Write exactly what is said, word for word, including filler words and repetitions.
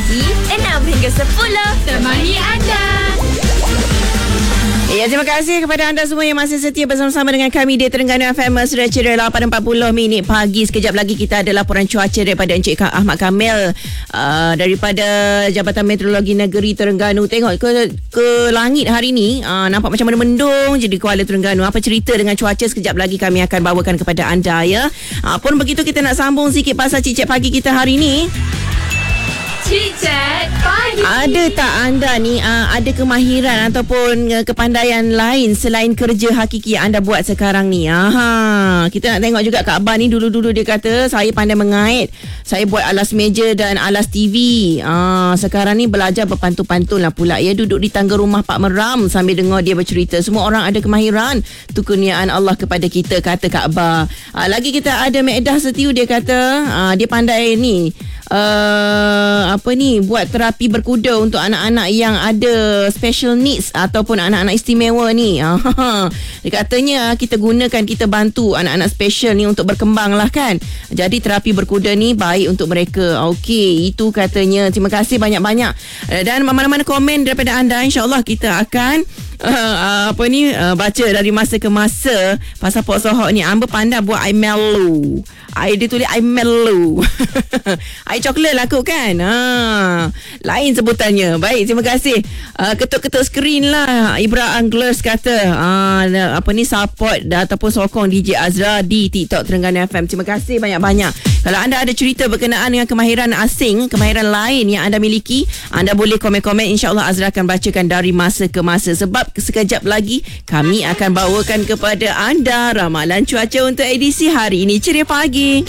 pagi enam hingga sepuluh. Temani anda. Ya, terima kasih kepada anda semua yang masih setia bersama-sama dengan kami di Terengganu F M. Sudah ceria lapan empat puluh minit pagi. Sekejap lagi kita ada laporan cuaca daripada Encik Ahmad Kamil uh, daripada Jabatan Meteorologi Negeri Terengganu. Tengok ke ke langit hari ni, uh, nampak macam mana mendung je di Kuala Terengganu. Apa cerita dengan cuaca, sekejap lagi kami akan bawakan kepada anda, ya. Uh, pun begitu, kita nak sambung sikit pasal Cik Cek Pagi kita hari ni. Cik Cek Pagi. Ada tak anda ni uh, ada kemahiran ataupun uh, kepandaian lain selain kerja hakiki yang anda buat sekarang ni? Aha, kita nak tengok juga Kak Abah ni. Dulu-dulu dia kata saya pandai mengait, saya buat alas meja dan alas T V. Ah, sekarang ni belajar berpantun-pantun lah pula. Ya, duduk di tangga rumah Pak Meram sambil dengar dia bercerita. Semua orang ada kemahiran, tu kurniaan Allah kepada kita, kata Kak Abah. Ah, lagi kita ada Medah Setiu, dia kata ah, dia pandai ni Uh, apa ni buat terapi berkuda untuk anak-anak yang ada special needs ataupun anak-anak istimewa ni. Dia katanya kita gunakan, kita bantu anak-anak special ni untuk berkembang lah kan. Jadi terapi berkuda ni baik untuk mereka. Okey, itu katanya. Terima kasih banyak-banyak. Dan mana-mana komen daripada anda, insyaAllah kita akan Uh, uh, apa ni uh, baca dari masa ke masa pasal Pok Sohok ni. Amba pandai buat air melu. Air dia tulis air melu. Air coklat lah kot kan. Ha, lain sebutannya. Baik, terima kasih. Uh, ketuk-ketuk skrin lah. Ibra Anglers kata uh, apa ni support ataupun sokong D J Azra di TikTok Terengganu F M. Terima kasih banyak-banyak. Kalau anda ada cerita berkenaan dengan kemahiran asing, kemahiran lain yang anda miliki, anda boleh komen-komen. InsyaAllah Azra akan bacakan dari masa ke masa. Sebab sekejap lagi kami akan bawakan kepada anda ramalan cuaca untuk edisi hari ini. Ceria pagi.